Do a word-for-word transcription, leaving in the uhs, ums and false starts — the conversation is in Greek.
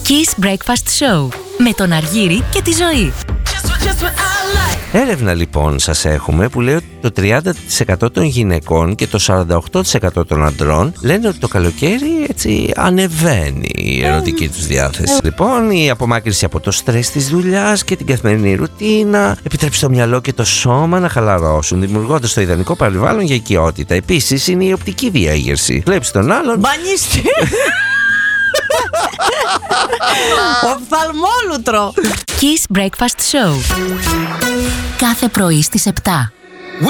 Kiss Breakfast Show με τον Αργύρη και τη Ζωή. Έρευνα λοιπόν σας έχουμε που λέει ότι το τριάντα τοις εκατό των γυναικών και το σαράντα οκτώ τοις εκατό των αντρών λένε ότι το καλοκαίρι έτσι ανεβαίνει η ερωτική τους διάθεση. Λοιπόν, η απομάκρυνση από το στρες της δουλειάς και την καθημερινή ρουτίνα επιτρέπει στο μυαλό και το σώμα να χαλαρώσουν, δημιουργώντας το ιδανικό περιβάλλον για οικειότητα. Επίσης είναι η οπτική διέγερση. Βλέπεις τον άλλον. Μπανίστη! Οφθαλμόλουτρο. Kiss Breakfast Show κάθε πρωί στις επτά.